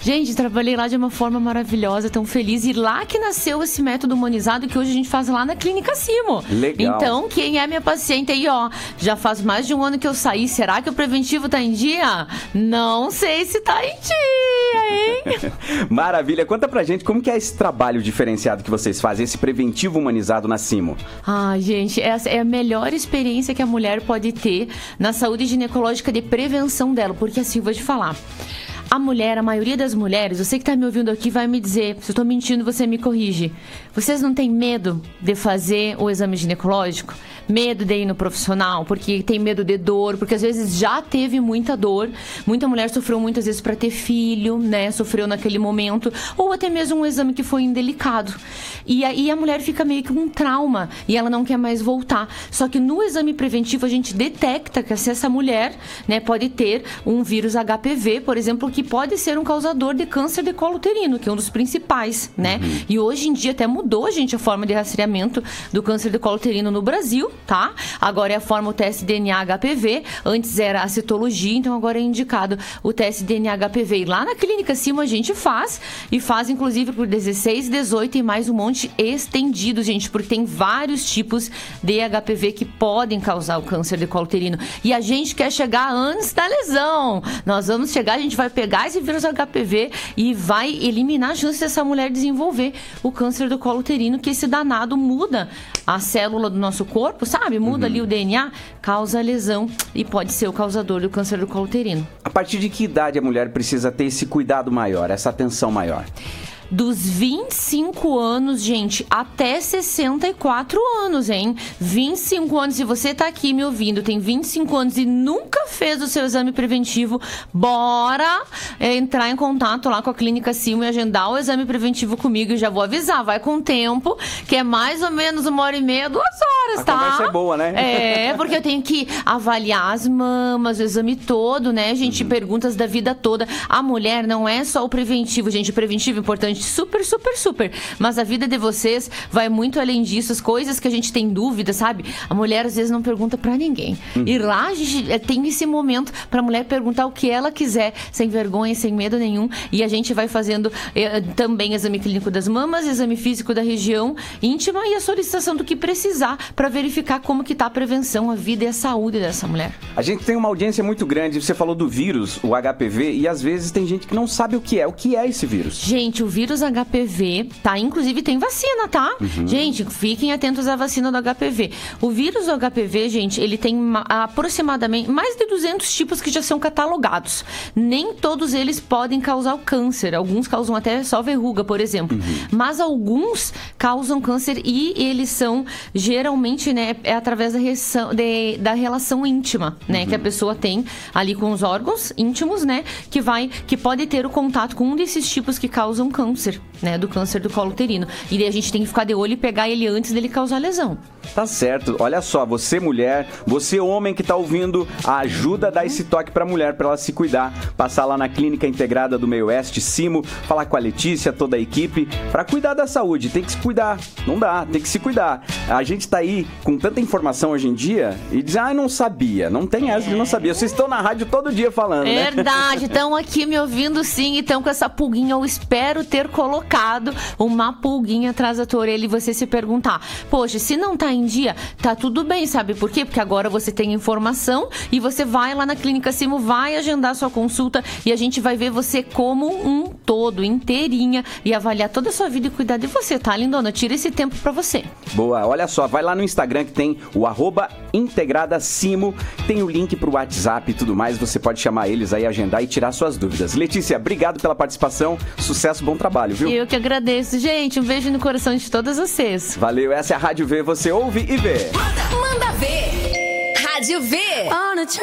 Gente, trabalhei lá de uma forma maravilhosa, tão feliz. E lá que nasceu esse método humanizado que hoje a gente faz lá na Clínica Simo. Legal. Então, quem é minha paciente aí, ó, já faz mais de um ano que eu saí. Será que o preventivo tá em dia? Não sei se tá em dia, hein? Maravilha. Conta pra gente como que é esse trabalho diferenciado que vocês fazem, esse preventivo humanizado na Simo. Ai, gente, essa é a melhor experiência que a mulher pode ter na saúde ginecológica de prevenção dela. Porque assim, vou te falar. A mulher, a maioria das mulheres, você que tá me ouvindo aqui vai me dizer, se eu tô mentindo, você me corrige. Vocês não têm medo de fazer o exame ginecológico? Medo de ir no profissional, porque tem medo de dor, porque às vezes já teve muita dor. Muita mulher sofreu muitas vezes para ter filho, né? Sofreu naquele momento, ou até mesmo um exame que foi indelicado. E aí a mulher fica meio que com um trauma e ela não quer mais voltar. Só que no exame preventivo a gente detecta que se essa mulher, né, pode ter um vírus HPV, por exemplo, que pode ser um causador de câncer de colo uterino, que é um dos principais, né? E hoje em dia até mudou, gente, a forma de rastreamento do câncer de colo uterino no Brasil, tá? Agora é a forma o teste DNA HPV, antes era a citologia, então agora é indicado o teste DNA HPV. E lá na Clínica Simo a gente faz, e faz inclusive por 16, 18 e mais um monte estendido, gente, porque tem vários tipos de HPV que podem causar o câncer de colo uterino. E a gente quer chegar antes da lesão. Nós vamos chegar, a gente vai pegar esse vírus HPV e vai eliminar a chance dessa mulher desenvolver o câncer do colo uterino, que esse danado muda a célula do nosso corpo, sabe? Muda ali o DNA, causa lesão e pode ser o causador do câncer do colo uterino. A partir de que idade a mulher precisa ter esse cuidado maior, essa atenção maior? Dos 25 anos, gente, até 64 anos, hein? 25 anos, se você tá aqui me ouvindo, tem 25 anos e nunca fez o seu exame preventivo, bora entrar em contato lá com a Clínica Simo e agendar o exame preventivo comigo. E já vou avisar, vai com tempo, que é mais ou menos 1h30, 2 horas, tá? A conversa é boa, né? É, porque eu tenho que avaliar as mamas, o exame todo, né, gente? Perguntas da vida toda. A mulher não é só o preventivo, gente. O preventivo é importante, super, super, super. Mas a vida de vocês vai muito além disso. As coisas que a gente tem dúvida, sabe? A mulher às vezes não pergunta pra ninguém. E lá a gente tem esse momento pra mulher perguntar o que ela quiser, sem vergonha, sem medo nenhum. E a gente vai fazendo também exame clínico das mamas, exame físico da região íntima e a solicitação do que precisar pra verificar como que tá a prevenção, a vida e a saúde dessa mulher. A gente tem uma audiência muito grande. Você falou do vírus, o HPV, e às vezes tem gente que não sabe o que é. O que é esse vírus? Gente, o vírus HPV, tá? Inclusive tem vacina, tá? Gente, fiquem atentos à vacina do HPV. O vírus do HPV, gente, ele tem aproximadamente mais de 200 tipos que já são catalogados. Nem todos eles podem causar o câncer. Alguns causam até só verruga, por exemplo. Mas alguns causam câncer e eles são geralmente, né, através da relação íntima, né, que a pessoa tem ali com os órgãos íntimos, né, que pode ter o contato com um desses tipos que causam câncer, né, do câncer do colo uterino. E daí a gente tem que ficar de olho e pegar ele antes dele causar lesão. Tá certo. Olha só, você mulher, você homem que tá ouvindo, ajuda a dar esse toque pra mulher, pra ela se cuidar. Passar lá na Clínica Integrada do Meio Oeste, Simo, falar com a Letícia, toda a equipe, pra cuidar da saúde. Tem que se cuidar. Não dá, tem que se cuidar. A gente tá aí com tanta informação hoje em dia e diz, não sabia. Não tem essa de não sabia. Vocês estão na rádio todo dia falando, né? Verdade, estão aqui me ouvindo sim, e estão com essa pulguinha. Eu espero ter colocado uma pulguinha atrás da tua orelha e você se perguntar, poxa, se não tá em dia, tá tudo bem, sabe por quê? Porque agora você tem informação e você vai lá na Clínica Simo, vai agendar sua consulta e a gente vai ver você como um todo, inteirinha, e avaliar toda a sua vida e cuidar de você, tá, lindona? Tira esse tempo pra você. Boa, olha só, vai lá no Instagram que tem o @IntegradaSimo, tem o link pro WhatsApp e tudo mais, você pode chamar eles aí, agendar e tirar suas dúvidas. Letícia, obrigado pela participação, sucesso, bom trabalho, viu? Eu que agradeço, gente, um beijo no coração de todas vocês. Valeu, essa é a Rádio V, você ouve e vê. Manda ver! Rádio V!